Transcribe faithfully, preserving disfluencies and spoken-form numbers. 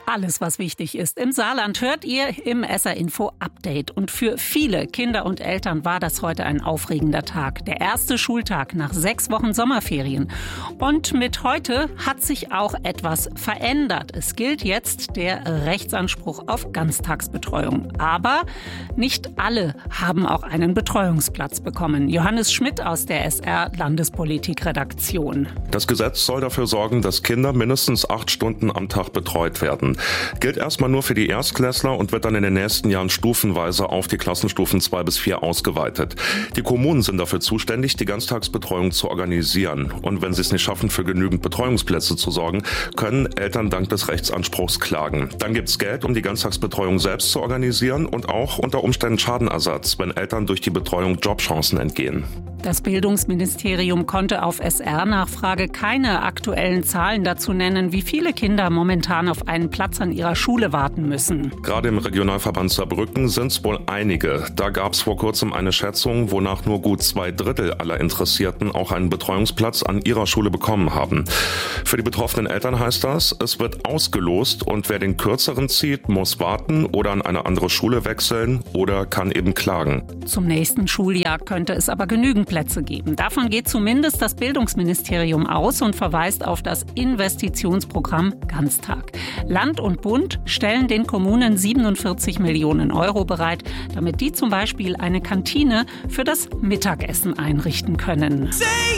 Alles, was wichtig ist im Saarland, hört ihr im S R Info Update. Und für viele Kinder und Eltern war das heute ein aufregender Tag. Der erste Schultag nach sechs Wochen Sommerferien. Und mit heute hat sich auch etwas verändert. Es gilt jetzt der Rechtsanspruch auf Ganztagsbetreuung. Aber nicht alle haben auch einen Betreuungsplatz bekommen. Johannes Schmidt aus der S R Landespolitik-Redaktion. Das Gesetz soll dafür sorgen, dass Kinder mindestens acht Stunden am Tag betreut werden. Gilt erstmal nur für die Erstklässler und wird dann in den nächsten Jahren stufenweise auf die Klassenstufen zwei bis vier ausgeweitet. Die Kommunen sind dafür zuständig, die Ganztagsbetreuung zu organisieren. Und wenn sie es nicht schaffen, für genügend Betreuungsplätze zu sorgen, können Eltern dank des Rechtsanspruchs klagen. Dann gibt es Geld, um die Ganztagsbetreuung selbst zu organisieren und auch unter Umständen Schadenersatz, wenn Eltern durch die Betreuung Jobchancen entgehen. Das Bildungsministerium konnte auf S R-Nachfrage keine aktuellen Zahlen dazu nennen, wie viele Kinder momentan auf einen Platz an ihrer Schule warten müssen. Gerade im Regionalverband Saarbrücken sind es wohl einige. Da gab es vor kurzem eine Schätzung, wonach nur gut zwei Drittel aller Interessierten auch einen Betreuungsplatz an ihrer Schule bekommen haben. Für die betroffenen Eltern heißt das, es wird ausgelost und wer den kürzeren zieht, muss warten oder an eine andere Schule wechseln oder kann eben klagen. Zum nächsten Schuljahr könnte es aber genügend Plätze geben. Davon geht zumindest das Bildungsministerium aus und verweist auf das Investitionsprogramm Ganztag. Land und Bund stellen den Kommunen siebenundvierzig Millionen Euro bereit, damit die zum Beispiel eine Kantine für das Mittagessen einrichten können.